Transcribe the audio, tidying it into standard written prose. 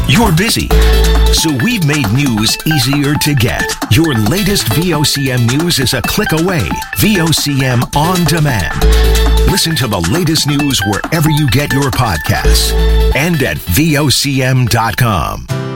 You're busy, so we've made news easier to get. Your latest VOCM news is a click away. VOCM On Demand. Listen to the latest news wherever you get your podcasts and at VOCM.com.